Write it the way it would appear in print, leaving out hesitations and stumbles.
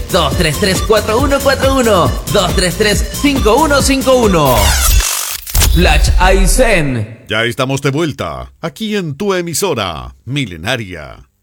233-4141, 233-5151. Flash Aysén. Ya estamos de vuelta, aquí en tu emisora milenaria.